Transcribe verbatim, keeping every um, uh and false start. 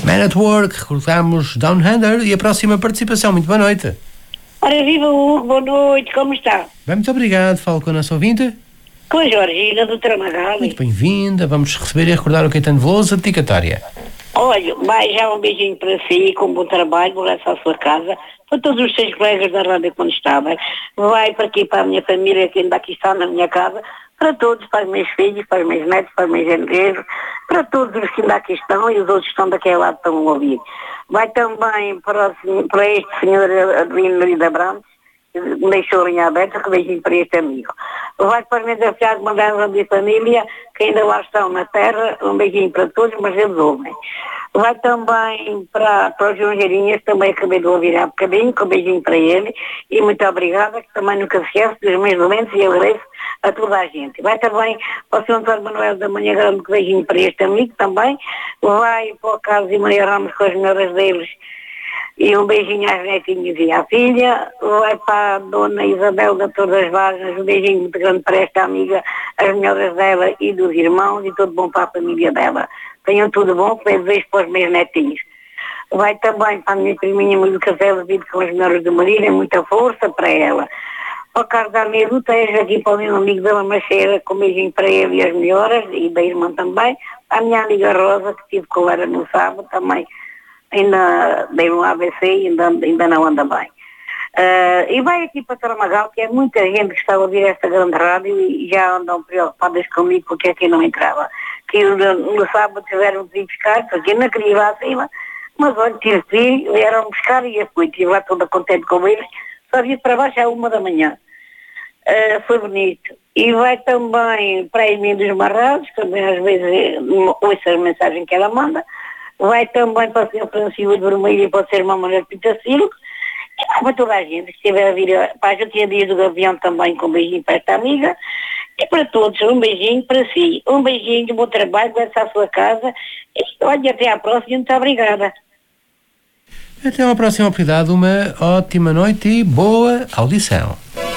Man at Work, recordamos Down Under e a próxima participação. Muito boa noite. Ora, viva Hugo, boa noite, como está? Bem, muito obrigado. Falo com a nossa ouvinte. Com a Georgina, do Tramagali. Muito bem-vinda. Vamos receber e recordar o Caetano Veloso, a dedicatória. Olha, vai já um beijinho para si, com bom trabalho, vou lá à sua casa, para todos os seus colegas da rádio quando estava. Vai para aqui, para a minha família, que ainda aqui está na minha casa, para todos, para os meus filhos, para os meus netos, para os meus genros, para todos os que ainda aqui estão e os outros que estão daquele lado estão a ouvir. Vai também para, o, para este senhor Adelino Marida Branco, que me deixou a linha aberta, que beijinho para este amigo. Vai para os meus afilhados, mandaram de família, que ainda lá estão na terra, um beijinho para todos, mas eles ouvem. Vai também para, para os João Geirinhas, também acabei de ouvir há bocadinho, com um beijinho para ele, e muito obrigada, que também nunca se esquece dos meus doentes e agradeço a toda a gente. Vai também para o senhor Antônio Manuel da Manhã Grande, que beijinho para este amigo também. Vai para o Carlos e Maria Ramos com as melhoras deles, e um beijinho às netinhas e à filha. Vai para a dona Isabel da Torre das Vargas, um beijinho muito grande para esta amiga, as melhoras dela e dos irmãos, e tudo bom para a família dela. Tenham tudo bom, que eu desejo para os meus netinhos. Vai também para a minha priminha Maria do Café, bebido com as melhoras do marido, é muita força para ela. Para o Carlos da minha luta, é aqui para o meu amigo da Lamacheira, com um beijinho para ele e as melhoras, e da irmã também. A minha amiga Rosa, que estive com ela no sábado, também ainda dei um A V C e ainda, ainda não anda bem. Uh, e vai aqui para Tramagal, que é muita gente que está a ouvir esta grande rádio e já andam preocupadas comigo porque aqui não entrava. Que no, no sábado tiveram de ir buscar, porque eu não queria ir lá acima, mas olha, tive que ir, vieram buscar e eu fui, estive lá toda contente com eles, só vi para baixo à uma da manhã. Uh, foi bonito. E vai também para a Emília dos Marrados, que também às vezes ouço a mensagem que ela manda. Vai também para o senhor Francisco de Vermelho e para o ser uma mulher Pitacilo. E vai para toda a gente que estiver a vir. Para a Jutia Dias do Gavião também, com um beijinho para esta amiga. E para todos, um beijinho para si. Um beijinho de bom trabalho, vai à sua casa. E olha, até à próxima. Muito obrigada. Até uma próxima oportunidade. Uma ótima noite e boa audição.